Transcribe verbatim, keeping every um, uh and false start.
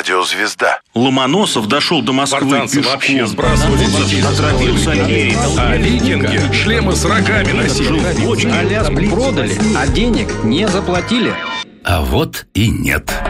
радиозвезда. Ломоносов дошел до Москвы Спартанцы пешком. вообще сбрасывали детей. Отравился Герий. А викинги шлемы с рогами носили. Аляску продали, а денег не заплатили. А вот и нет.